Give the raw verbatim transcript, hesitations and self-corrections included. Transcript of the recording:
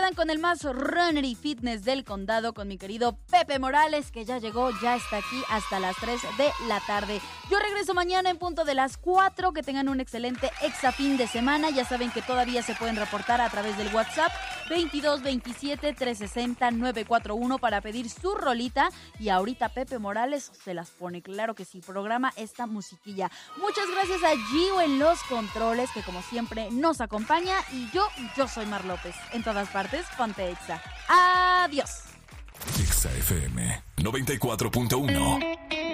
quedan con el más runner y fitness del condado, con mi querido Pepe Morales, que ya llegó, ya está aquí hasta las tres de la tarde. Yo regreso mañana en punto de las cuatro. Que tengan un excelente exa fin de semana. Ya saben que todavía se pueden reportar a través del WhatsApp veintidós veintisiete trescientos sesenta nueve cuatro uno para pedir su rolita. Y ahorita Pepe Morales se las pone, claro que sí, programa esta musiquilla. Muchas gracias a Gio en los controles, que como siempre nos acompaña. Y yo, yo soy Mar López. En todas partes, ponte Exa. Adiós. Exa F M noventa y cuatro punto uno.